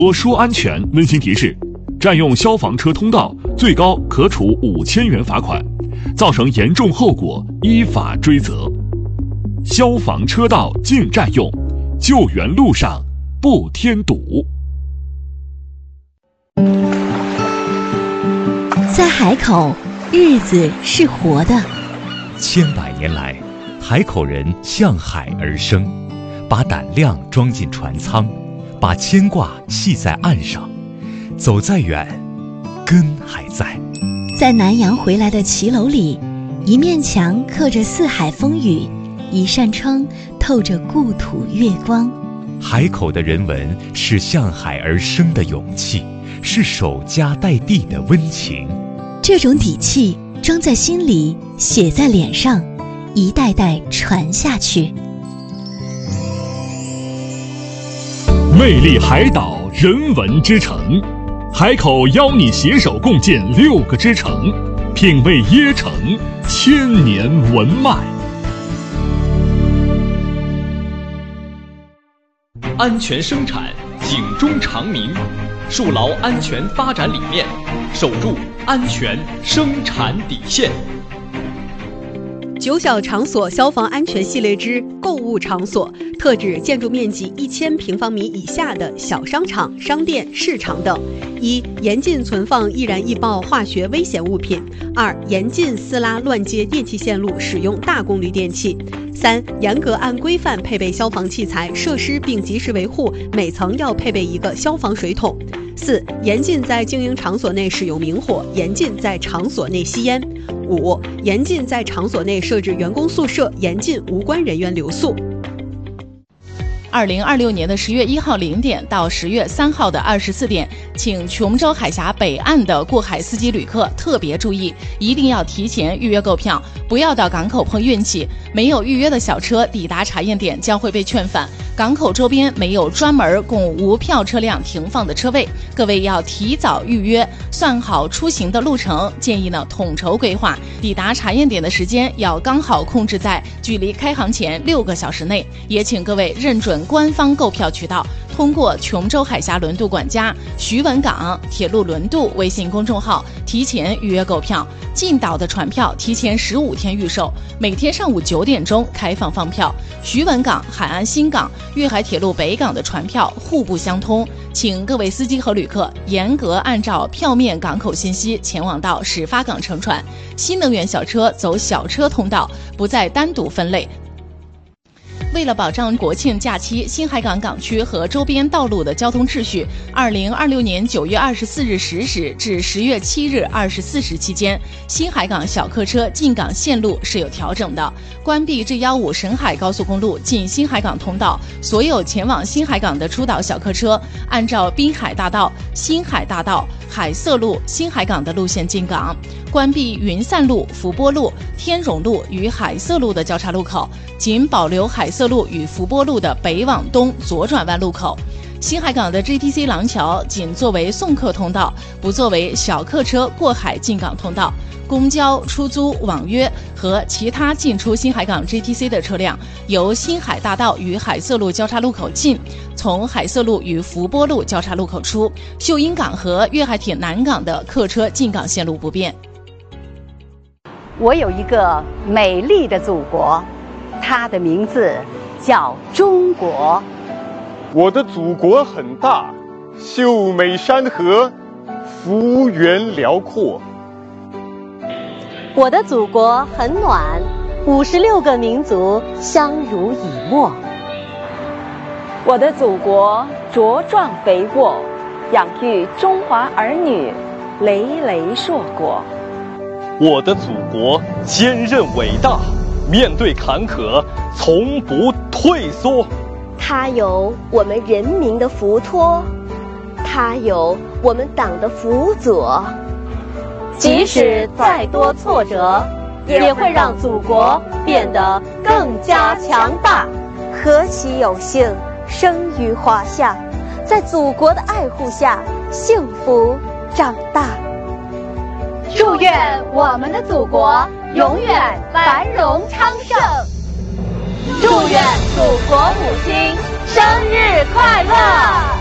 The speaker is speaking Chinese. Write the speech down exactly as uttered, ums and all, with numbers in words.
我说安全，温馨提示：占用消防车通道，最高可处五千元罚款，造成严重后果，依法追责。消防车道禁占用，救援路上不添堵。 在海口，日子是活的。 千百年来，海口人向海而生，把胆量装进船舱，把牵挂系在岸上，走再远，根还在。 在南洋回来的骑楼里，一面墙刻着四海风雨，一扇窗透着故土月光。 海口的人文是向海而生的勇气，是守家待地的温情。 这种底气装在心里，写在脸上，一代代传下去。 魅力海岛人文之城，海口邀你携手共建六个之城，品味椰城千年文脉。 安全生产，警钟长鸣，树牢安全发展理念，守住安全生产底线。 九小场所消防安全系列之购物场所，特指建筑面积一千平方米以下的小商场、商店、市场等。一、严禁存放易燃易爆化学危险物品；二、严禁私拉乱接电气线路，使用大功率电器；三、严格按规范配备消防器材设施并及时维护，每层要配备一个消防水桶；四、严禁在经营场所内使用明火，严禁在场所内吸烟；五、严禁在场所内设置员工宿舍，严禁无关人员留宿。 二零二六年的十月一号零点到十月三号的二十四点，请琼州海峡北岸的过海司机旅客特别注意，一定要提前预约购票，不要到港口碰运气。没有预约的小车抵达查验点将会被劝返。港口周边没有专门供无票车辆停放的车位，各位要提早预约，算好出行的路程，建议呢统筹规划。抵达查验点的时间要刚好控制在距离开航前六个小时内。也请各位认准官方购票渠道，通过琼州海峡轮渡管家、徐闻港铁路轮渡微信公众号提前预约购票。进岛的船票提前十五天预售，每天上午九点钟开放放票。徐闻港、海安新港、粤海铁路北港的船票互不相通，请各位司机和旅客严格按照票面港口信息前往到始发港乘船。新能源小车走小车通道，不再单独分类。为了保障国庆假期新海港港区和周边道路的交通秩序，二零二六年九月二十四日十时至十月七日二十四时期间，新海港小客车进港线路是有调整的。关闭 G 一五 沈海高速公路进新海港通道，所有前往新海港的出岛小客车按照滨海大道、新海大道、海色路、新海港的路线进港。关闭云散路、福波路、天荣路与海色路的交叉路口，仅保留海色路与福波路的北往东左转弯路口。新海港的 G T C 廊桥仅作为送客通道，不作为小客车过海进港通道。公交、出租、网约和其他进出新海港 G T C 的车辆，由新海大道与海色路交叉路口进，从海色路与福波路交叉路口出。秀英港和粤海铁南港的客车进港线路不变。 我有一个美丽的祖国，它的名字叫中国。 我的祖国很大，秀美山河，幅员辽阔。 我的祖国很暖，五十六个民族相濡以沫。 我的祖国茁壮肥沃，养育中华儿女，累累硕果。 我的祖国坚韧伟大，面对坎坷从不退缩。 它有我们人民的福托，它有我们党的辅佐。即使再多挫折，也会让祖国变得更加强大。何其有幸生于华夏，在祖国的爱护下幸福长大。 祝愿我们的祖国永远繁荣昌盛，祝愿祖国母亲生日快乐！